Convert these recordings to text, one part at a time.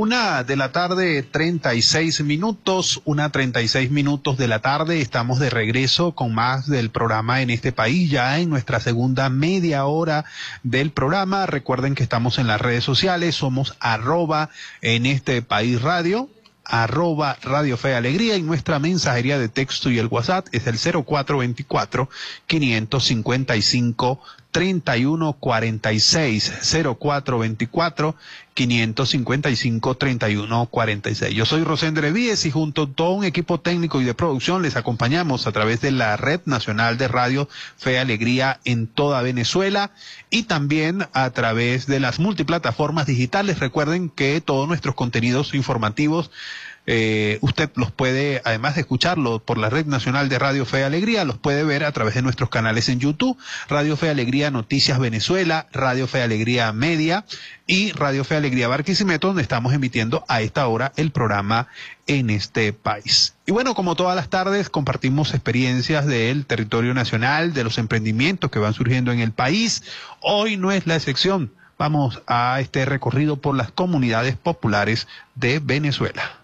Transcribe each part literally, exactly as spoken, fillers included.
Una de la tarde, treinta y seis minutos, una treinta y seis minutos de la tarde, estamos de regreso con más del programa En este País, ya en nuestra segunda media hora del programa. Recuerden que estamos en las redes sociales, somos arroba En este País Radio, arroba Radio Fe y Alegría, y nuestra mensajería de texto y el WhatsApp es el cero cuatro veinticuatro, quinientos cincuenta y cinco, treinta y uno cuarenta y seis, cero cuatro veinticuatro, quinientos cincuenta y cinco, treinta y uno cuarenta y seis. Yo soy Rosendre Víez y junto a todo un equipo técnico y de producción les acompañamos a través de la Red Nacional de Radio Fe y Alegría en toda Venezuela y también a través de las multiplataformas digitales. Recuerden que todos nuestros contenidos informativos Eh, usted los puede, además de escucharlo por la Red Nacional de Radio Fe y Alegría, los puede ver a través de nuestros canales en YouTube, Radio Fe y Alegría Noticias Venezuela, Radio Fe y Alegría Media y Radio Fe y Alegría Barquisimeto, donde estamos emitiendo a esta hora el programa En este País. Y bueno, como todas las tardes, compartimos experiencias del territorio nacional, de los emprendimientos que van surgiendo en el país. Hoy no es la excepción. Vamos a este recorrido por las comunidades populares de Venezuela.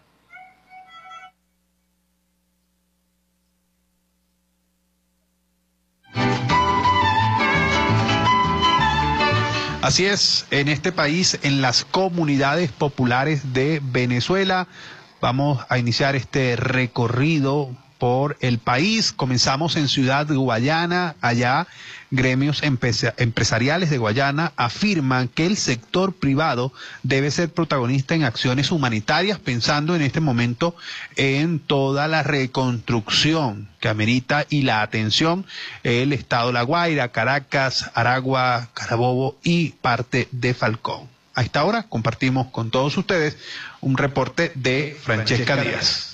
Así es, en este país, en las comunidades populares de Venezuela, vamos a iniciar este recorrido por el país. Comenzamos en Ciudad Guayana. Allá gremios empresariales de Guayana afirman que el sector privado debe ser protagonista en acciones humanitarias, pensando en este momento en toda la reconstrucción que amerita y la atención el estado La Guaira, Caracas, Aragua, Carabobo y parte de Falcón. A esta hora compartimos con todos ustedes un reporte de Francesca Díaz.